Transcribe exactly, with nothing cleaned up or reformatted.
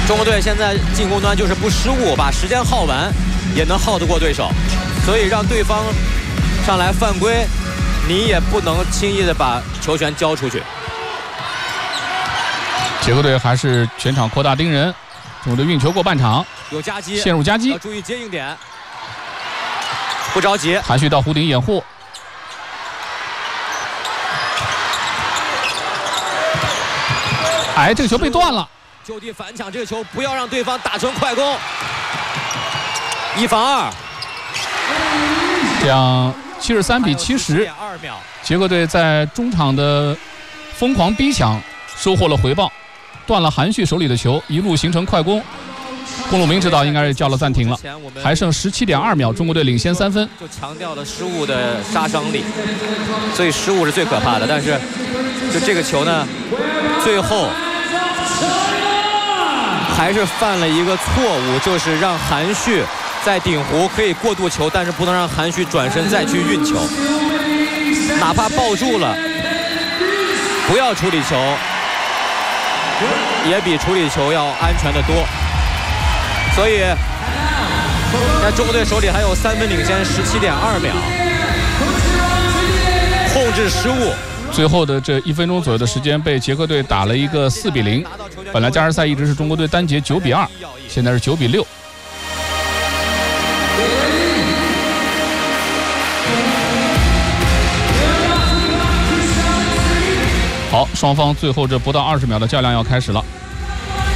中国队现在进攻端就是不失误，把时间耗完，也能耗得过对手，所以让对方上来犯规，你也不能轻易的把球权交出去。 捷克队还是全场扩大盯人，中国队运球过半场， 有夹击， 陷入夹击， 要注意接应点，不着急， 韩旭到弧顶掩护。哎，这个球被断了， 就地反抢，这个球不要让对方打成快攻，一防二， 这样七十三比七十，捷克队在中场的疯狂逼抢收获了回报，断了韩旭手里的球，一路形成快攻。龚路明指导应该是叫了暂停了，还剩十七点二秒，中国队领先三分。 就强调了失误的杀伤力，所以失误是最可怕的。但是，就这个球呢，最后还是犯了一个错误，就是让韩旭在顶弧可以过渡球，但是不能让韩旭转身再去运球，哪怕抱住了，不要处理球，也比处理球要安全的多。所以，在中国队手里还有三分领先，十七点二秒，控制失误。 最后的这一分钟左右的时间，被捷克队打了一个四比零。本来加时赛一直是中国队单节九比二，现在是九比六。好，双方最后这不到二十秒的较量要开始了。